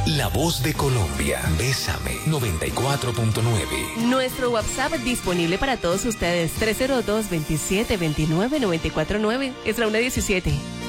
La voz de Colombia. Bésame 94.9. Nuestro WhatsApp disponible para todos ustedes. 302-2729-949. Es la 1:17.